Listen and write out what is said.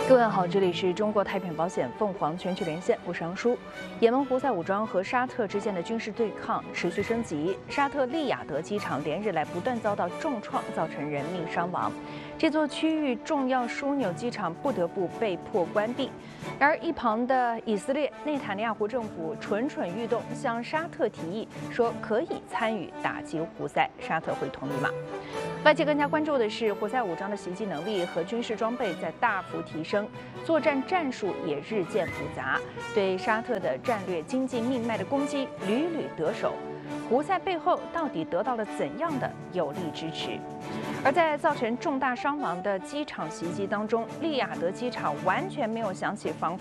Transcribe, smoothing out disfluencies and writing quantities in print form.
各位好，这里是中国太平保险凤凰全球连线，我是杨舒。也门胡塞武装和沙特之间的军事对抗持续升级，沙特利雅得机场连日来不断遭到重创，造成人命伤亡。这座区域重要枢纽机场不得不被迫关闭。然而，一旁的以色列内塔尼亚胡政府蠢蠢欲动，向沙特提议说可以参与打击胡塞，沙特会同意吗？外界更加关注的是，胡塞武装的袭击能力和军事装备在大幅提升，作战战术也日渐复杂，对沙特的战略经济命脉的攻击屡屡得手。胡塞背后到底得到了怎样的有力支持？而在造成重大伤亡的机场袭击当中，利雅得机场完全没有响起防